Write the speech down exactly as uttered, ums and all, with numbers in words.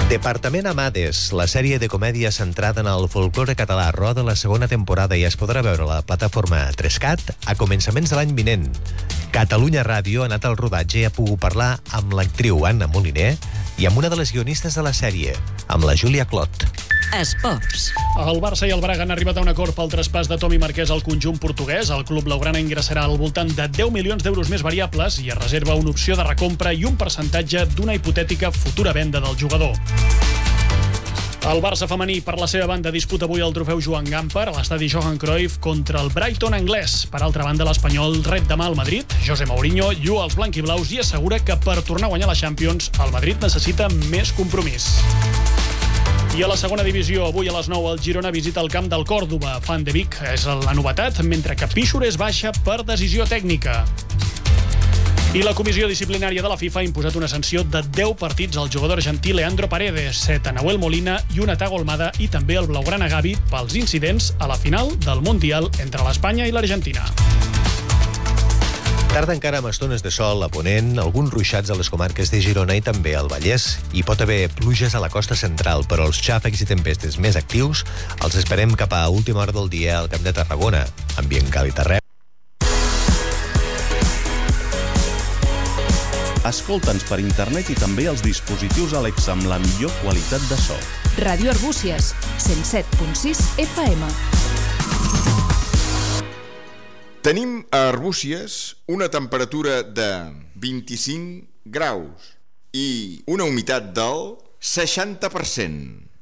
Departament Amades, la sèrie de comèdia centrada en el folklore català, roda la segona temporada i es podrà veure a la plataforma tres cat a començaments de l'any vinent. Catalunya Ràdio ha anat al rodatge i ha pogut parlar amb l'actriu Anna Moliner i amb una de les guionistes de la sèrie, amb la Júlia Clot. Esports. El Barça i el Braga han arribat a un acord pel traspàs de Tomi Marquès al conjunt portuguès. El club blaugrana ingressarà al voltant de deu milions d'euros més variables i es reserva una opció de recompra i un percentatge d'una hipotètica futura venda del jugador. El Barça femení, per la seva banda, disputa avui el trofeu Joan Gamper a l'estadi Johan Cruyff contra el Brighton anglès. Per altra banda, l'Espanyol rep demà al Madrid. José Mourinho llua els blanquiblaus i assegura que per tornar a guanyar la Champions, el Madrid necessita més compromís. I a la segona divisió, avui a les nou, el Girona visita el camp del Còrdova. Fan de Vic és la novetat, mentre que Píxores baixa per decisió tècnica. I la comissió disciplinària de la FIFA ha imposat una sanció de deu partits al jugador argentí Leandro Paredes, set a Nahuel Molina i un a Tago Almada i també el blaugrana Gavi pels incidents a la final del Mundial entre l'Espanya i l'Argentina. Tarda encara amb estones de sol a Ponent, alguns ruixats a les comarques de Girona i també al Vallès. Hi pot haver pluges a la costa central, però els xàfecs i tempestes més actius els esperem cap a última hora del dia al Camp de Tarragona. Ambient càlid arreu. Escolta'ns per internet i també als dispositius Alexa amb la millor qualitat de so. Ràdio Arbúcies, cent set punt sis F M. Tenim a Arbúcies una temperatura de vint-i-cinc graus i una humitat del seixanta per cent.